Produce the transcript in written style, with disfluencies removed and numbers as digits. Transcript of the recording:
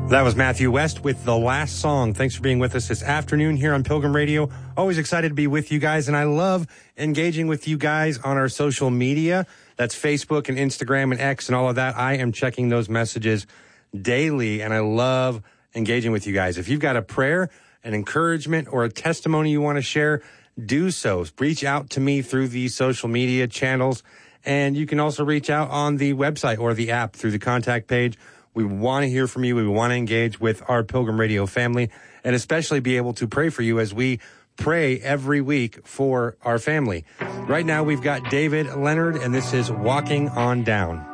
That was Matthew West with The Last Song. Thanks for being with us this afternoon here on Pilgrim Radio. Always excited to be with you guys, and I love engaging with you guys on our social media. That's Facebook and Instagram and X and all of that. I am checking those messages daily, and I love engaging with you guys. If you've got a prayer, an encouragement, or a testimony you want to share, do so. Reach out to me through the social media channels, and you can also reach out on the website or the app through the contact page. We want to hear from you. We want to engage with our Pilgrim Radio family and especially be able to pray for you as we pray every week for our family. Right now, we've got David Leonard, and this is Walking On Down.